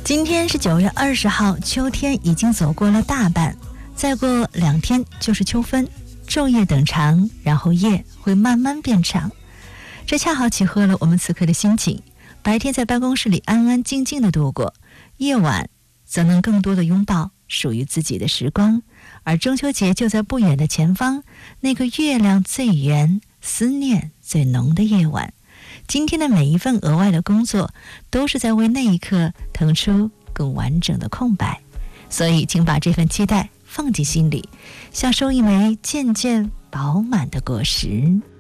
今天是9月20号，秋天已经走过了大半，再过2天就是秋分，昼夜等长，然后夜会慢慢变长，这恰好契合了我们此刻的心情。白天在办公室里安安静静的度过，夜晚则能更多的拥抱属于自己的时光。而中秋节就在不远的前方，那个月亮最圆、思念最浓的夜晚。今天的每一份额外的工作，都是在为那一刻腾出更完整的空白。所以请把这份期待放进心里，享受一枚渐渐饱满的果实。